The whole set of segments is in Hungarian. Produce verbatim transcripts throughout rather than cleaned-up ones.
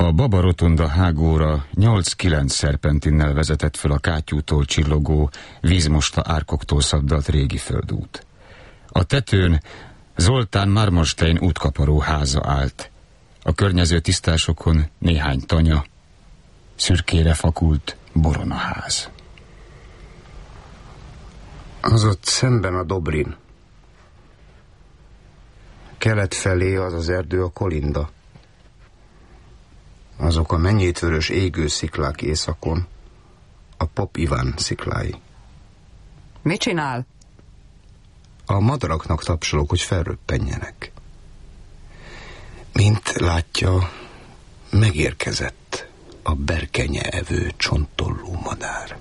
A Baba Rotunda hágóra nyolc-kilenc szerpentinnel vezetett föl a kátyútól csillogó, vízmosta árkoktól szabdalt régi földút. A tetőn Zoltán Marmorstein útkaparó háza állt. A környező tisztásokon néhány tanya, szürkére fakult boronaház. Az ott szemben a Dobrin. Kelet felé az az erdő a Kolinda. Azok a mennyétvörös égő sziklák északon, a Pop Iván sziklái. Mit csinál? A madaraknak tapsolok, hogy felröppenjenek. Mint látja, megérkezett a berkenye evő csontollú madár.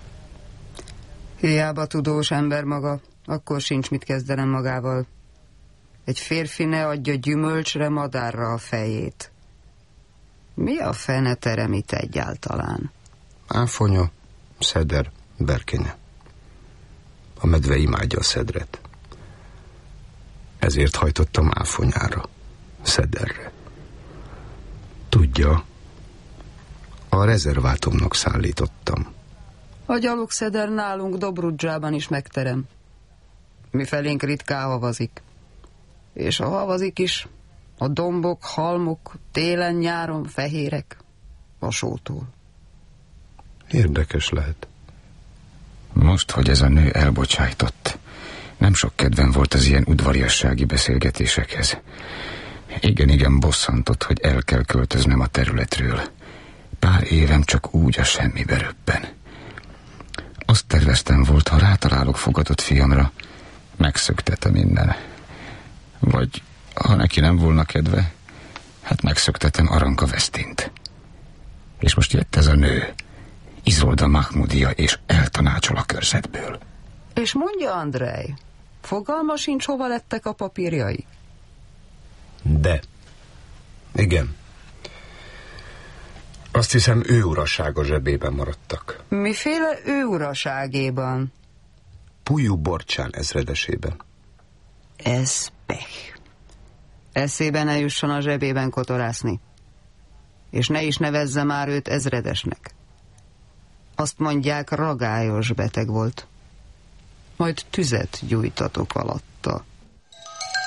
Hiába tudós ember maga, akkor sincs mit kezdenem magával. Egy férfi ne adja gyümölcsre madárra a fejét. Mi a fene teremít egyáltalán? Áfonya, szeder, berkenye. A medve imádja a szedret. Ezért hajtottam áfonyára, szederre. Tudja, a rezervátumnak szállítottam. A gyalogszeder nálunk Dobrudzsában is megterem. Mifelénk ritkán havazik. És ha havazik is, a dombok, halmok télen-nyáron fehérek, vasótól. Érdekes lehet. Most, hogy ez a nő elbocsájtott, nem sok kedvem volt az ilyen udvariassági beszélgetésekhez. Igen, igen bosszantott, hogy el kell költöznem a területről. Pár évem csak úgy a semmibe röppen. Azt terveztem volt, ha rátalálok fogadott fiamra, megszöktetem innen. Vagy ha neki nem volna kedve, hát megszöktetem Aranka Vesztint. És most jött ez a nő, Izolda Mahmudia, és eltanácsol a körzetből. És mondja, Andrej, fogalma sincs, hova lettek a papírjai? De. Igen. Azt hiszem, ő urasága zsebében maradtak. Miféle ő uraságében? Pujú Borcsán ezredesében. Ez pech. Eszébe ne jusson a zsebében kotorászni. És ne is nevezze már őt ezredesnek. Azt mondják, ragályos beteg volt. Majd tüzet gyújtatok alatta.